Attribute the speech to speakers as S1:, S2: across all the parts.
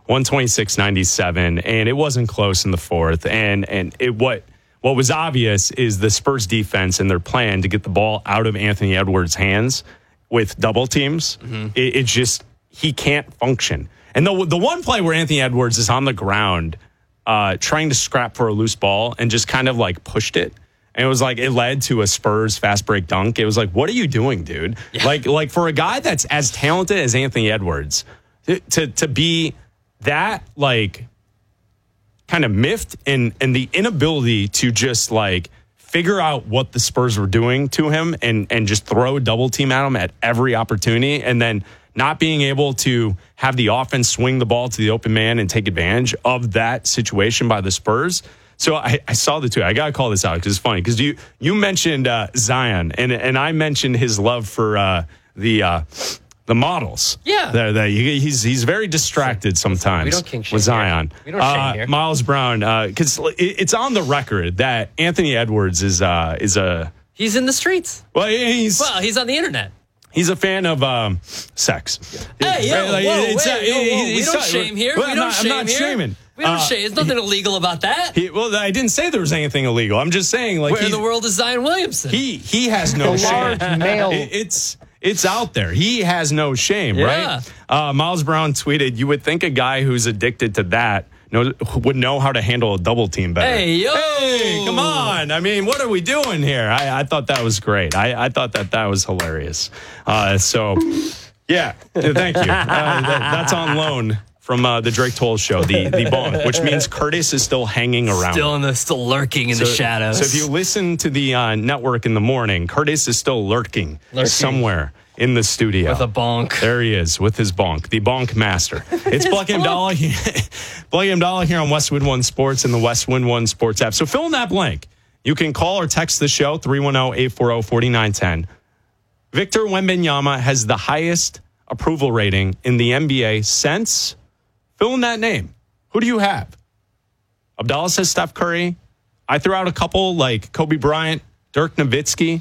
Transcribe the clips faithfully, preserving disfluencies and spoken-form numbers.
S1: one twenty-six ninety-seven, and it wasn't close in the fourth. And and it what what was obvious is the Spurs defense and their plan to get the ball out of Anthony Edwards' hands with double teams. Mm-hmm. It, it's just he can't function. And the the one play where Anthony Edwards is on the ground uh, trying to scrap for a loose ball and just kind of like pushed it. And it was like, it led to a Spurs fast break dunk. It was like, what are you doing, dude? Yeah. Like, like for a guy that's as talented as Anthony Edwards, to to, to be that, like, kind of miffed and, and the inability to just, like, figure out what the Spurs were doing to him and, and just throw a double team at him at every opportunity, and then not being able to have the offense swing the ball to the open man and take advantage of that situation by the Spurs. So I, I saw the tweet. I got to call this out because it's funny. Because you you mentioned uh, Zion, and and I mentioned his love for uh, the uh, the models.
S2: Yeah.
S1: The, the, he's he's very distracted sometimes
S2: we don't king shame
S1: with Zion.
S2: Here. We don't shame
S1: uh,
S2: here.
S1: Miles Brown, because uh, it, it's on the record that Anthony Edwards is uh, is a...
S2: He's in the streets.
S1: Well, he's...
S2: Well, he's on the internet.
S1: He's a fan of um, sex.
S2: Hey, yo,
S1: Like,
S2: whoa,
S1: it's,
S2: wait,
S1: uh,
S2: whoa, whoa. We
S1: he's-
S2: don't shame here.
S1: Well,
S2: We
S1: I'm
S2: don't
S1: not,
S2: shame
S1: I'm not
S2: here.
S1: shaming.
S2: We don't
S1: Uh,
S2: shame. There's nothing illegal about that.
S1: He, well, I didn't say there was anything illegal. I'm just saying, like,
S2: Where in
S1: he's-
S2: the world is Zion Williamson?
S1: He he has no
S3: The
S1: shame.
S3: large male.
S1: It- it's it's out there. He has no shame,
S2: Yeah.
S1: right? Uh, Miles Brown tweeted, "You would think a guy who's addicted to that knows, would know how to handle a double team better."
S2: Hey, yo.
S1: Hey, come on. I mean, what are we doing here? I, I thought that was great. I, I thought that that was hilarious. Uh, so, yeah, thank you. Uh, that, that's on loan from uh, the Drake Toll Show, the the bonk, which means Curtis is still hanging around.
S2: Still in the, still lurking in
S1: So-
S2: the shadows.
S1: So if you listen to the uh, network in the morning, Curtis is still lurking,
S2: Lurking.
S1: somewhere in the studio.
S2: with a bonk.
S1: There he is with his bonk, the bonk master. It's Black and Dollar here, Black and Dollar here on Westwood One Sports and the Westwood One Sports app. So fill in that blank. You can call or text the show, three one zero, eight four zero, four nine one zero. Victor Wembanyama has the highest approval rating in the N B A since... Fill in that name. Who do you have? Abdallah says Steph Curry. I threw out a couple like Kobe Bryant, Dirk Nowitzki.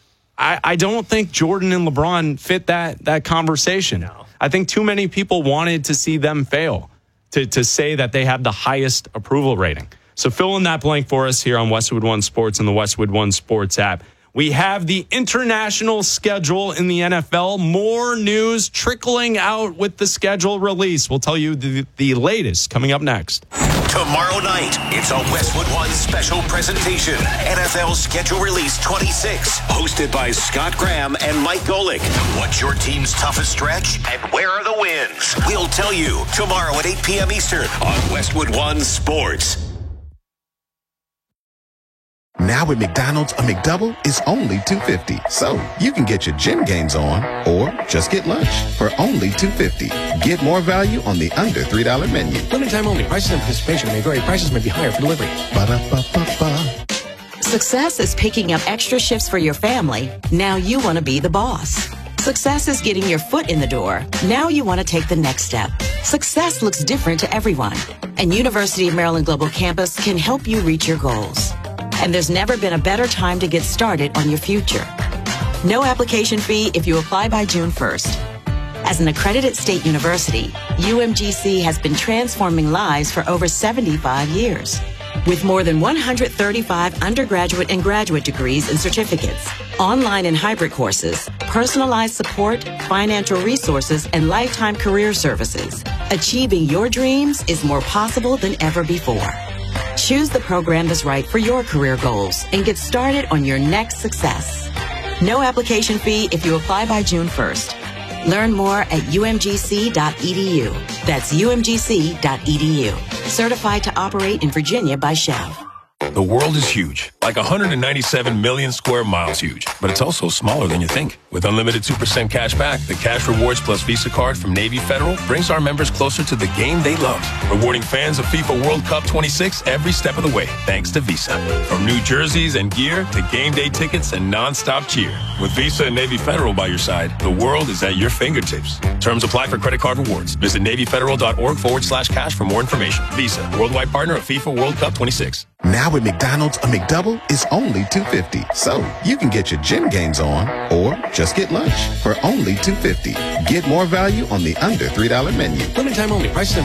S1: I, I don't think Jordan and LeBron fit that that conversation.
S2: No.
S1: I think too many people wanted to see them fail to, to say that they have the highest approval rating. So fill in that blank for us here on Westwood One Sports and the Westwood One Sports app. We have the international schedule in the N F L. More news trickling out with the schedule release. We'll tell you the, the latest coming up next.
S4: Tomorrow night, it's a Westwood One special presentation. N F L Schedule Release twenty-six, hosted by Scott Graham and Mike Golick. What's your team's toughest stretch and where are the wins? We'll tell you tomorrow at eight p.m. Eastern on Westwood One Sports.
S5: Now at McDonald's, a McDouble is only two dollars and fifty cents. So you can get your gym gains on or just get lunch for only two dollars and fifty cents. Get more value on the under three dollar menu.
S6: Limited time only. Prices and participation may vary. Prices may be higher for delivery.
S5: Ba-da-ba-ba-ba.
S7: Success is picking up extra shifts for your family. Now you want to be the boss. Success is getting your foot in the door. Now you want to take the next step. Success looks different to everyone, and University of Maryland Global Campus can help you reach your goals. And there's never been a better time to get started on your future. No application fee if you apply by June first. As an accredited state university, U M G C has been transforming lives for over seventy-five years. With more than one hundred thirty-five undergraduate and graduate degrees and certificates, online and hybrid courses, personalized support, financial resources, and lifetime career services, achieving your dreams is more possible than ever before. Choose the program that's right for your career goals and get started on your next success. No application fee if you apply by June first. Learn more at U M G C dot E D U. That's U M G C dot E D U. Certified to operate in Virginia by Chev.
S8: The world is huge, like one hundred ninety-seven million square miles huge, but it's also smaller than you think. With unlimited two percent cash back, the Cash Rewards Plus Visa card from Navy Federal brings our members closer to the game they love, rewarding fans of FIFA World Cup twenty-six every step of the way, thanks to Visa. From new jerseys and gear to game day tickets and non-stop cheer. With Visa and Navy Federal by your side, the world is at your fingertips. Terms apply for credit card rewards. Visit NavyFederal.org forward slash cash for more information. Visa, worldwide partner of FIFA World Cup twenty-six.
S5: Now at McDonald's, a McDouble is only two dollars and fifty cents. So you can get your gym gains on or just get lunch for only two dollars and fifty cents. Get more value on the under three dollar menu.
S6: Limited time only. Prices and